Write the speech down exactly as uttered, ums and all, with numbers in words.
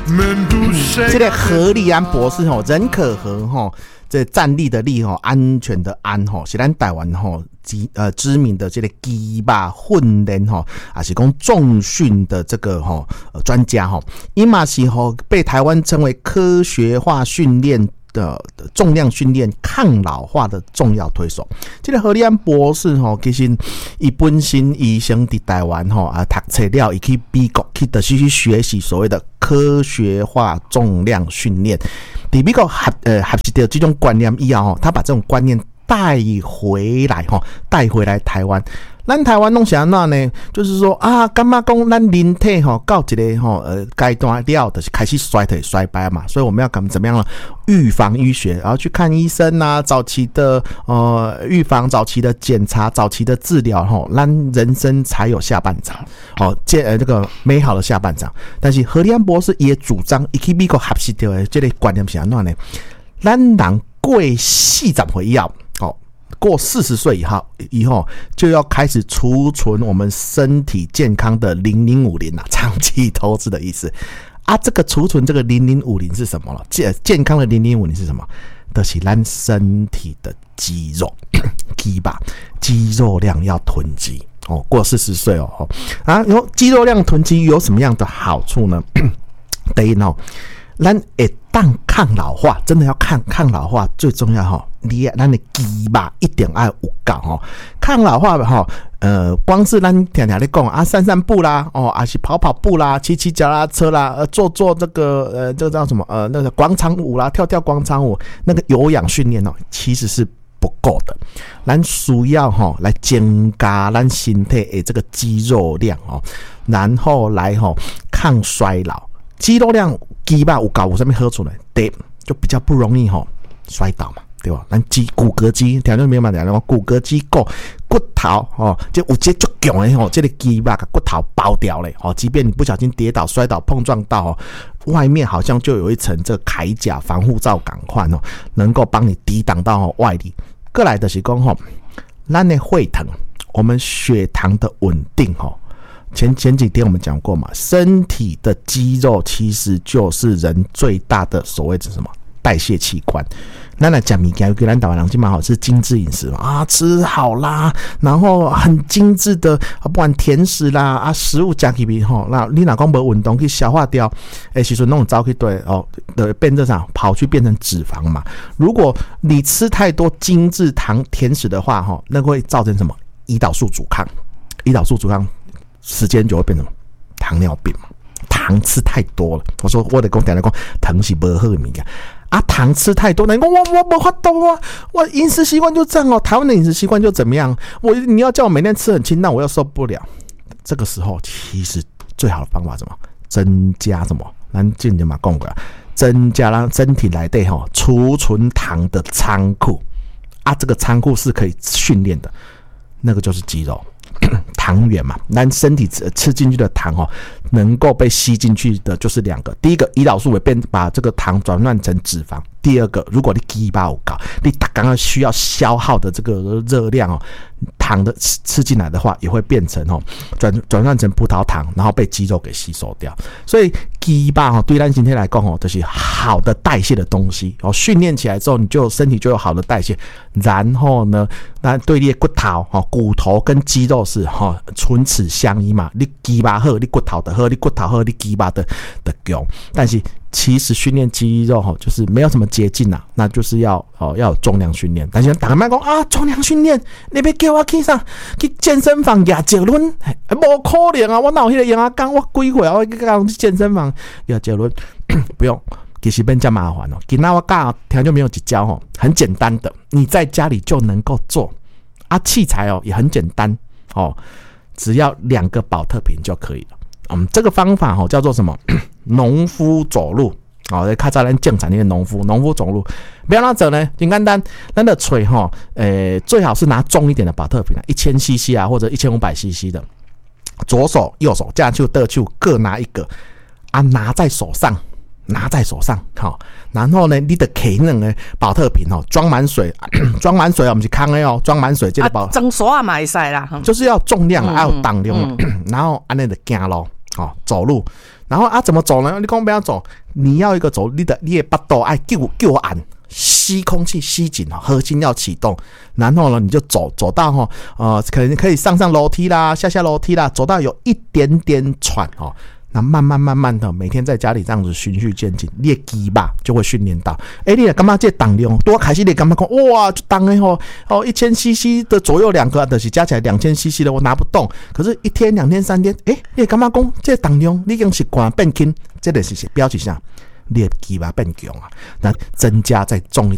这个何立安博士吼，人可和吼，这站立的立吼，安全的安吼，是咱台湾吼呃知名的这个鸡肉训练吼，还是讲重训的这个吼专家吼，伊嘛是吼被台湾称为科学化训练的重量训练抗老化的重要推手。这个何立安博士吼，其实伊本身医生伫台湾吼啊读册了，伊去美国去的去学习所谓的科学化重量训练。伫美国学呃学习到这种观念以后，他把这种观念带回来吼，带回来台湾。咱台湾弄啥那呢？就是说啊，干嘛讲咱人体吼到一个吼呃阶段了，就是开始衰退衰败嘛，所以我们要怎么怎么样呢？预防医学，然后去看医生啊，早期的呃预防、早期的检查、早期的治疗，吼，咱人生才有下半场，哦，这呃这个美好的下半场。但是何立安博士也主张，伊去美国学习到的这个观念是安怎呢？咱人过四十岁以后，哦。过四十岁以后，以后就要开始储存我们身体健康的零零五零啊，长期投资的意思啊。这个储存这个零零五零是什么了？健健康的零零五零是什么？就是咱身体的肌肉，肌吧，肌肉量要囤积哦。过四十岁哦，啊，有肌肉量囤积有什么样的好处呢？第一呢，咱会当抗老化，真的要抗抗老化，最重要哈，你咱的肌肉一定要有够哈。抗老化哈，呃，光是咱天天在讲啊，散散步啦，哦，还是跑跑步啦，骑骑脚踏车啦，呃，做做这个呃，这个叫什么呃，那个广场舞啦，跳跳广场舞，那个有氧训练哦，其实是不够的。咱需要哈来增加咱身体的这个肌肉量哦，然后来哈抗衰老。肌肉量肌肉有够有什么好处呢？第一就比较不容易吼摔倒嘛，对吧？咱肌骨骼肌，听众朋友们讲，骨骼肌够骨头哦，就有这足强的吼，这个肌肉把骨头包掉了哦。即便你不小心跌倒、摔倒、碰撞到哦，外面好像就有一层这个铠甲防护罩感款哦，能够帮你抵挡到哦外力。过来的是讲吼，咱的血糖，我们血糖的稳定吼。前前几天我们讲过嘛，身体的肌肉其实就是人最大的所谓的什么代谢器官。那来讲物件，跟咱台湾人基本好是精致饮食嘛，啊，吃好啦，然后很精致的，不管甜食啦啊，食物加起比吼，那你哪讲无运动去消化掉，哎，其实那种早去对哦的变成啥，跑去变成脂肪嘛。如果你吃太多精致糖甜食的话，哈，那会造成什么？胰岛素阻抗，胰岛素阻抗。时间就会变成糖尿病嘛，糖吃太多了。我说我得跟大家讲，糖是不好的物件啊，糖吃太多，你讲我我没法度啊，我饮食习惯就这样哦，台湾的饮食习惯就怎么样？我你要叫我每天吃很清淡，我又受不了。这个时候其实最好的方法是什么？增加什么？咱之前嘛讲过，增加让身体内底吼储存糖的仓库啊，这个仓库是可以训练的，那个就是肌肉。糖原嘛，咱身体吃进去的糖哦，能够被吸进去的就是两个。第一个，胰岛素会变把这个糖转换成脂肪；第二个，如果你肌肉有够，你刚刚需要消耗的这个热量哦，糖的吃吃进来的话，也会变成哦转转换成葡萄糖，然后被肌肉给吸收掉。所以肌肉哦，对咱身体来讲哦，就是好的代谢的东西哦。训练起来之后，你就身体就有好的代谢，然后呢，那对你的骨头哦，骨头跟肌肉是哈唇齿相依嘛。你肌肉好，你骨头的好，你骨头好，你肌肉的的强。但是其实训练肌肉哈，就是没有什么捷径啊，那就是要哦要有重量训练。但是大家讲啊，重量训练，你要叫我去啥？去健身房压结论？无可能啊！我哪有迄个样啊？讲我几岁啊？我讲去健身房压结论，不用。其实变这么麻烦哦。今天我教听就没有一招哦，很简单的，你在家里就能够做啊。器材哦也很简单哦，只要两个保特瓶就可以了。嗯，这个方法哦叫做什么？农夫走路。哦，较早咱种产那个农夫，农夫走路，不要拿走呢，很简单。咱的锤哈，呃，最好是拿重一点的保特瓶啊，一千 C C 啊，或者一千五百 C C 的，左手、右手，这样就得就各拿一个啊，拿在手上，拿在手上，好、哦，然后呢，你的可能呢，保特瓶哦，装满水，装满水啊，我们是空的哦，装满水这个保， 装水啊，买晒啦， 就是要重量，还有当量，嗯嗯、然后安尼的行咯，哦，走路。 然后啊，怎么走呢？你讲不要走，你要一个走，你的你的巴肚爱救救按。吸空气吸紧，核心要启动，然后呢，你就走走到哈呃，可能可以上上楼梯啦，下下楼梯啦，走到有一点点喘哦，那慢慢慢慢的，每天在家里这样子循序渐进，你的肌吧就会训练到。哎、欸，你干嘛这当量多开始你干嘛讲哇，就当的吼哦，一千 C C 的左右两个，就是加起来两千 C C 的，我拿不动。可是，一天、两天、三天，哎、欸，你干嘛讲这当量你已经习惯变轻，这个是标志上。你的肌肉变强啊，那增加再重一